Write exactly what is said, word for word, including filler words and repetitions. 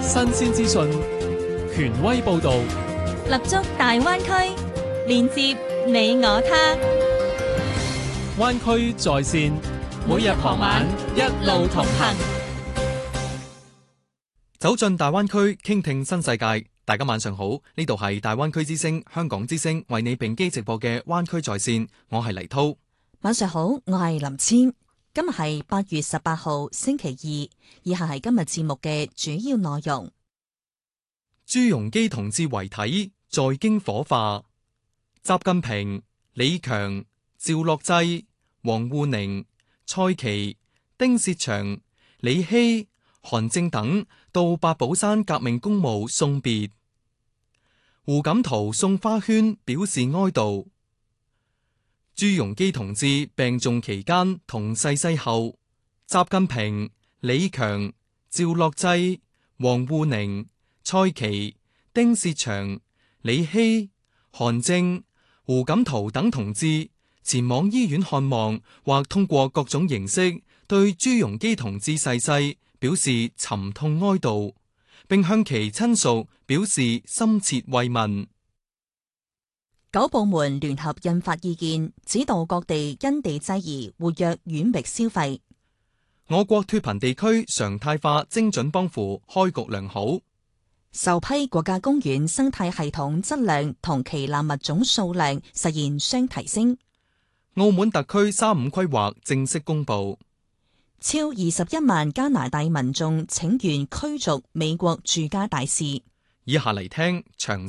新鮮資訊，權威報導， 立足大灣區，連接你我他。 灣區在線，每日傍晚一路同行， 走進大灣區，傾聽新世界。大家晚上好，呢度係大灣區之聲、香港之聲為你並機直播嘅灣區在線，我係黎濤。 晚上好，我係林千。今日係八月十八號星期二，以下係今日節目嘅主要內容。 朱鎔基同志遺體在京火化，習近平、李強、趙樂際、王滬寧、蔡奇、丁薛祥、李希、韓正等到八寶山革命公墓送別。胡錦濤送花圈表示哀悼。朱鎔基同志病重期間同逝世後，習近平、李強、趙樂際、王滬寧、蔡奇、丁薛祥、李希、韓正、胡錦濤等同志前往醫院看望，或通過各種形式對朱鎔基同志逝世表示沉痛哀悼，並向其親屬表示深切慰問。 九部門聯合印發意見，指導各地因地制宜活躍遠域消費。 我國脫貧地區常態化精準幫扶開局良好。 首批國家公園生態系統質量同旗艦物種數量實現雙提升。 澳門特區三五規劃正式公布。 超二十一萬加拿大民眾請願驅逐美國駐加大使。 以下嚟聽詳